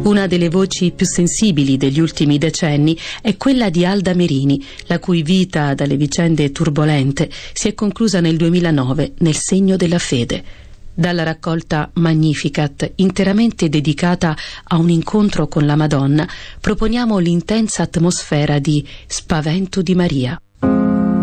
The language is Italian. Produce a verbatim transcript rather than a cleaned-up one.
Una delle voci più sensibili degli ultimi decenni è quella di Alda Merini, la cui vita dalle vicende turbolente si è conclusa nel duemilanove nel segno della fede. Dalla raccolta Magnificat, interamente dedicata a un incontro con la Madonna, proponiamo l'intensa atmosfera di Spavento di Maria.